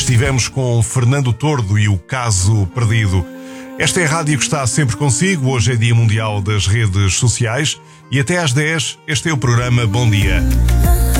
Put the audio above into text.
estivemos com Fernando Tordo e o Caso Perdido. Esta é a rádio que está sempre consigo. Hoje é Dia Mundial das Redes Sociais e até às 10 este é o programa Bom Dia.